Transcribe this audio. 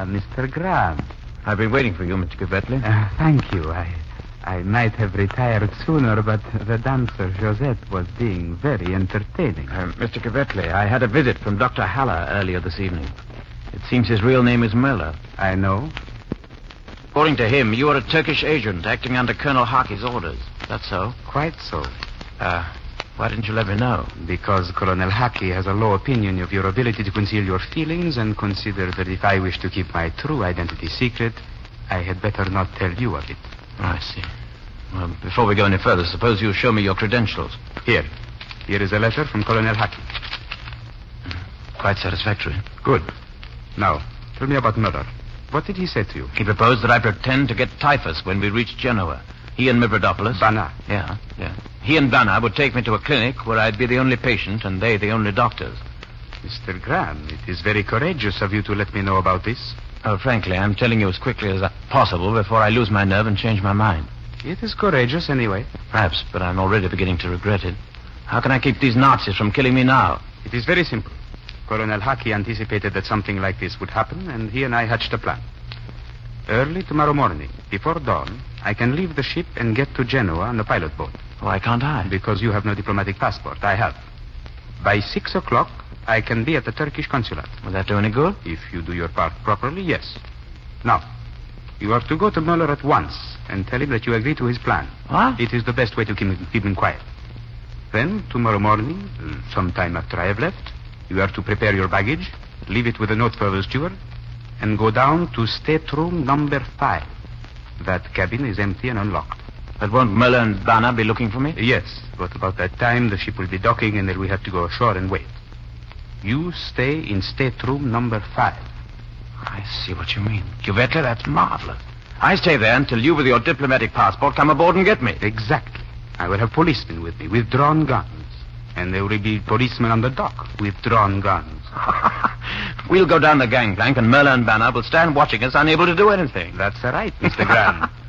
Mr. Graham. I've been waiting for you, Mr. Kvetli. Thank you. I might have retired sooner, but the dancer Josette was being very entertaining. Mr. Kvetli, I had a visit from Dr. Haller earlier this evening. It seems his real name is Möller. I know. According to him, you are a Turkish agent acting under Colonel Haki's orders. That's so? Quite so. Why didn't you let me know? Because Colonel Haki has a low opinion of your ability to conceal your feelings and considered that if I wish to keep my true identity secret, I had better not tell you of it. I see. Well, before we go any further, suppose you show me your credentials. Here. Here is a letter from Colonel Haki. Quite satisfactory. Good. Now, tell me about Möller. What did he say to you? He proposed that I pretend to get typhus when we reach Genoa. He and Mavrodopoulos... Bana. Yeah. He and Bana would take me to a clinic where I'd be the only patient and they the only doctors. Mr. Graham, it is very courageous of you to let me know about this. Oh, frankly, I'm telling you as quickly as possible before I lose my nerve and change my mind. It is courageous anyway. Perhaps, but I'm already beginning to regret it. How can I keep these Nazis from killing me now? It is very simple. Colonel Haki anticipated that something like this would happen, and he and I hatched a plan. Early tomorrow morning, before dawn, I can leave the ship and get to Genoa on a pilot boat. Why can't I? Because you have no diplomatic passport. I have. By 6 o'clock, I can be at the Turkish consulate. Will that do any good? If you do your part properly, yes. Now, you are to go to Möller at once and tell him that you agree to his plan. What? It is the best way to keep him quiet. Then, tomorrow morning, sometime after I have left, you are to prepare your baggage, leave it with a note for the steward, and go down to stateroom number 5. That cabin is empty and unlocked. But won't Möller and Bana be looking for me? Yes, but about that time, the ship will be docking and then we have to go ashore and wait. You stay in stateroom number 5. I see what you mean. Kvetli, that's marvelous. I stay there until you with your diplomatic passport come aboard and get me. Exactly. I will have policemen with me with drawn guns. And there will be policemen on the dock with drawn guns. We'll go down the gangplank and Möller and Bana will stand watching us, unable to do anything. That's right, Mr. Graham.